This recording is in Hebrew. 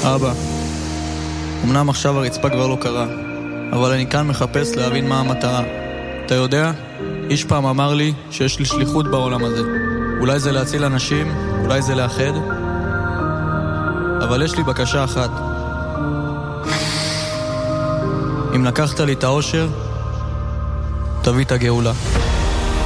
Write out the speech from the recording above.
אבא, אמנם עכשיו הרצפה כבר לא קרה, אבל אני כאן מחפש להבין מה המטרה. אתה יודע, איש פעם אמר לי שיש לי שליחות בעולם הזה. אולי זה להציל אנשים, אולי זה לאחד, אבל יש לי בקשה אחת. אם לקחת לי את האושר, תביא את הגאולה.